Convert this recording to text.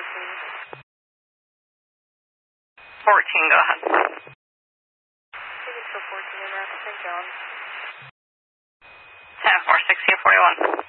14. 14, go ahead. Tickets for 14 in St. John. 10-4, 1641.